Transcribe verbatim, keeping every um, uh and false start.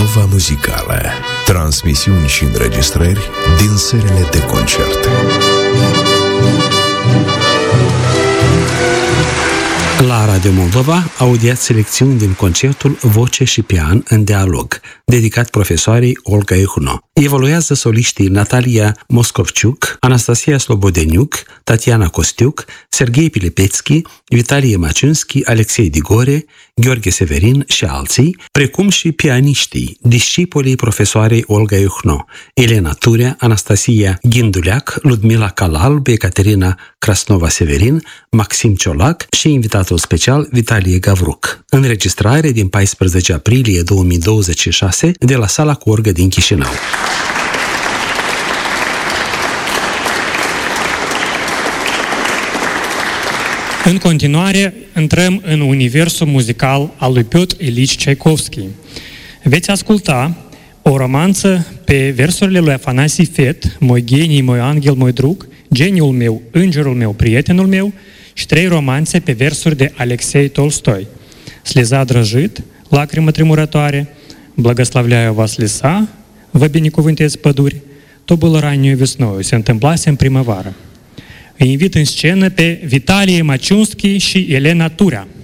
Moldova Muzicală. Transmisiuni și înregistrări din serile de concert. La Radio Moldova audiați selecțiuni din concertul Voce și Pian în dialog, dedicat profesoarei Olga Iuhno. Evoluează soliștii Natalia Moscovciuc, Anastasia Slobodeniuc, Tatiana Costiuc, Serghei Pilepețchi, Vitalie Maciunski, Alexei Digore, Gheorghe Severin și alții, precum și pianiștii, discipolii profesoarei Olga Iuhno, Elena Turea, Anastasia Ghinduleac, Ludmila Calal, Ecaterina Krasnova-Severin, Maxim Ciolac și invitatul special Vitalie Gavruc. Înregistrare din paisprezece aprilie două mii douăzeci și șase de la Sala cu orgă din Chișinău. În continuare, intrăm în universul muzical al lui Piotr Ilich Tchaikovsky. Veți asculta o romanță pe versurile lui Afanasie Fet, Moi genii, moi angel, moi drug, Geniul meu, îngerul meu, prietenul meu, și trei romanțe pe versuri de Alexei Tolstoi. Sleza drăjit, Lacrimă tremurătoare, Благословляю вас lesa, Vă binecuvântez păduri, To было раннюю весною, se întâmplase în primăvară. Îi invit în scenă pe Vitalie Maciunski și Elena Turea.